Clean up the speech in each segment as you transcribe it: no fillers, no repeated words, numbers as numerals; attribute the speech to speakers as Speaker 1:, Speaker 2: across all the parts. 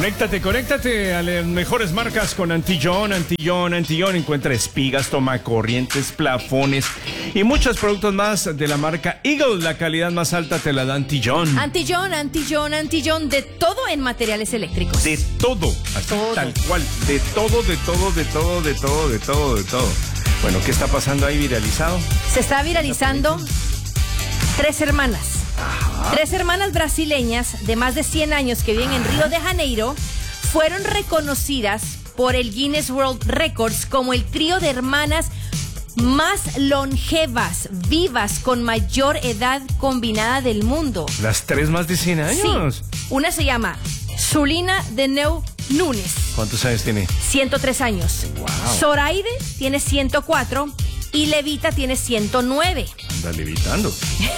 Speaker 1: Conéctate a las mejores marcas con Antillón. Encuentra espigas, tomacorrientes, plafones y muchos productos más de la marca Eagle. La calidad más alta te la da Antillón.
Speaker 2: Antillón, de todo en materiales eléctricos.
Speaker 1: De todo, así todo. Tal cual, de todo. Bueno, ¿qué está pasando ahí viralizado?
Speaker 2: Se está viralizando tres hermanas.
Speaker 1: Ajá.
Speaker 2: Tres hermanas brasileñas de más de 100 años que viven en Río de Janeiro fueron reconocidas por el Guinness World Records como el trío de hermanas más longevas, vivas, con mayor edad combinada del mundo.
Speaker 1: ¿Las tres más de 100 años?
Speaker 2: Sí. Una se llama Zulina de Neu Nunes.
Speaker 1: ¿Cuántos años tiene?
Speaker 2: 103 años.
Speaker 1: Wow.
Speaker 2: Zoraide tiene 104 y Levita tiene 109.
Speaker 1: Anda levitando.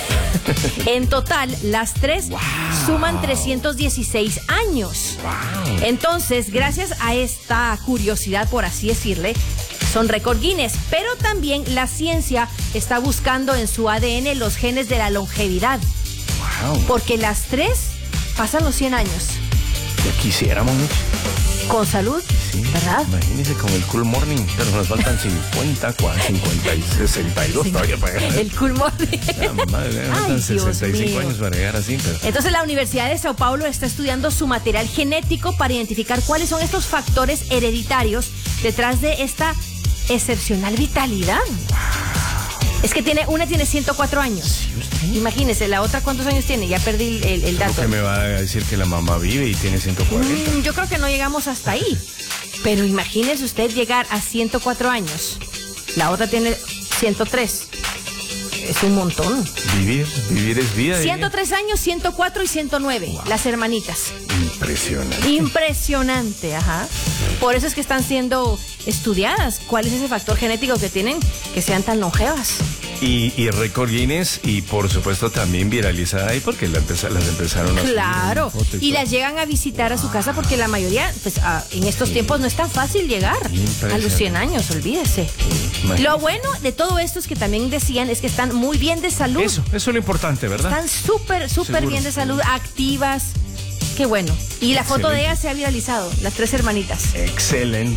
Speaker 2: En total, las tres suman 316 años.
Speaker 1: Wow.
Speaker 2: Entonces, gracias a esta curiosidad, por así decirle, son récord Guinness. Pero también la ciencia está buscando en su ADN los genes de la longevidad.
Speaker 1: Wow.
Speaker 2: Porque las tres pasan los 100 años.
Speaker 1: Ya quisiéramos.
Speaker 2: Con salud,
Speaker 1: sí,
Speaker 2: ¿verdad?
Speaker 1: Imagínese como el Cool Morning, pero nos faltan 50, 50 y 62 todavía para llegar.
Speaker 2: El Cool Morning.
Speaker 1: La madre, nos faltan 65 años para llegar así. Pero...
Speaker 2: Entonces la Universidad de Sao Paulo está estudiando su material genético para identificar cuáles son estos factores hereditarios detrás de esta excepcional vitalidad. Es que una tiene 104 años.
Speaker 1: ¿Sí, usted?
Speaker 2: Imagínese, la otra ¿cuántos años tiene? Ya perdí el dato.
Speaker 1: ¿Por qué me va a decir que la mamá vive y tiene 140?
Speaker 2: Yo creo que no llegamos hasta ahí. Pero imagínese usted llegar a 104 años. La otra tiene 103. Es un montón.
Speaker 1: Vivir es vida.
Speaker 2: 103 años, 104 y 109.
Speaker 1: Wow.
Speaker 2: Las hermanitas.
Speaker 1: Impresionante,
Speaker 2: ajá. Por eso es que están siendo estudiadas. ¿Cuál es ese factor genético que tienen que sean tan longevas?
Speaker 1: Y récord Guinness, y por supuesto también viralizada ahí porque las empezaron a subir.
Speaker 2: Claro, y las llegan a visitar a su casa porque la mayoría, pues en estos tiempos no es tan fácil llegar a los 100 años, olvídese. Lo bueno de todo esto es que también decían es que están muy bien de salud.
Speaker 1: Eso es lo importante, ¿verdad?
Speaker 2: Están súper bien de salud, activas. Qué bueno. Y la foto de ellas se ha viralizado, las tres hermanitas.
Speaker 1: Excelente.